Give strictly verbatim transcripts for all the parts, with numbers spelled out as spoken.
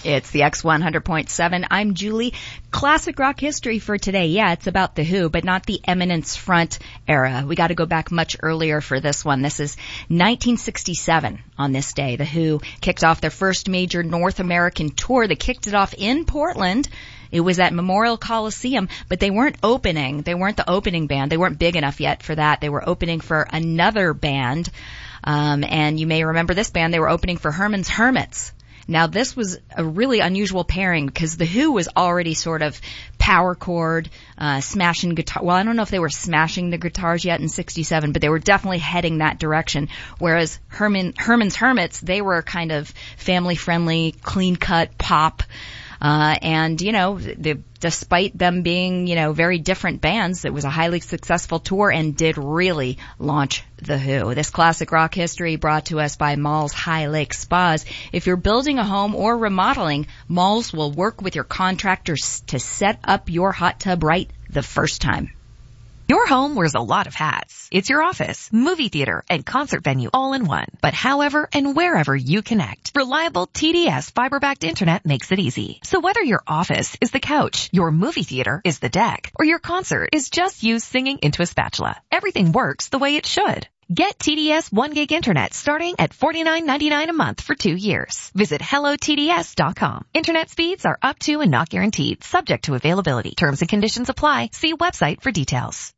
It's the X one hundred point seven. I'm Julie. Classic rock history for today. Yeah, it's about The Who, but not the Eminence Front era. We got to go back much earlier for this one. This is nineteen sixty-seven on this day. The Who kicked off their first major North American tour. They kicked it off in Portland. It was at Memorial Coliseum, but they weren't opening. They weren't the opening band. They weren't big enough yet for that. They were opening for another band. Um, and you may remember this band. They were opening for Herman's Hermits. Now, this was a really unusual pairing because The Who was already sort of power chord, uh, smashing guitar. Well, I don't know if they were smashing the guitars yet in sixty-seven, but they were definitely heading that direction. Whereas Herman, Herman's Hermits, they were kind of family-friendly, clean-cut pop. Uh, and, you know, the, despite them being, you know, very different bands, it was a highly successful tour and did really launch The Who. This classic rock history brought to us by Malls High Lake Spas. If you're building a home or remodeling, Malls will work with your contractors to set up your hot tub right the first time. Your home wears a lot of hats. It's your office, movie theater, and concert venue all in one. But however and wherever you connect, reliable T D S fiber-backed internet makes it easy. So whether your office is the couch, your movie theater is the deck, or your concert is just you singing into a spatula, everything works the way it should. Get T D S one gig internet starting at forty-nine ninety-nine a month for two years. Visit hello T D S dot com. Internet speeds are up to and not guaranteed, subject to availability. Terms and conditions apply. See website for details.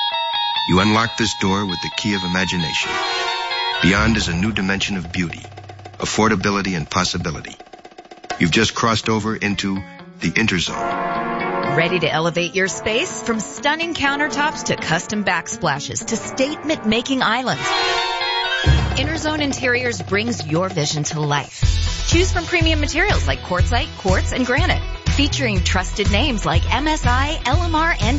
You unlock this door with the key of imagination. Beyond is a new dimension of beauty, affordability, and possibility. You've just crossed over into the Interzone. Ready to elevate your space? From stunning countertops to custom backsplashes to statement-making islands, Interzone Interiors brings your vision to life. Choose from premium materials like quartzite, quartz, and granite, featuring trusted names like M S I, L M R, and